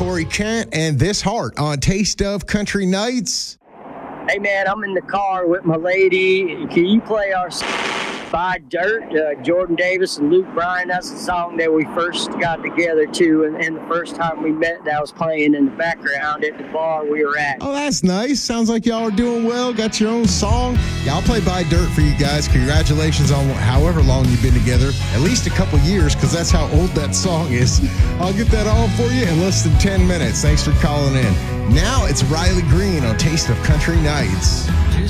Corey Kent and This Heart on Taste of Country Nights. Hey, man, I'm in the car with my lady. Can you play our Buy Dirt, Jordan Davis and Luke Bryan? That's the song that we first got together to, and the first time we met, that was playing in the background at the bar we were at. Oh, that's nice. Sounds like y'all are doing well. Got your own song. Yeah, I'll play Buy Dirt for you guys. Congratulations on however long you've been together. At least a couple years, because that's how old that song is. I'll get that on for you in less than 10 minutes. Thanks for calling in. Now it's Riley Green on Taste of Country Nights.